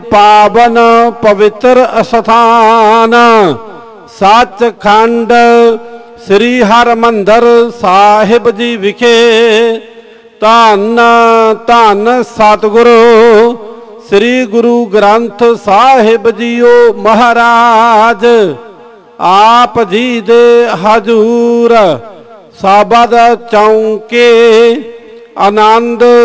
पावन पवित्र अस्थान सचखंड श्री हरमंदर साहिब जी विखे धन धन सतगुरु श्री गुरु ग्रंथ साहिब जीओ महाराज आप जी दे हजूर साबद चौंके आनंद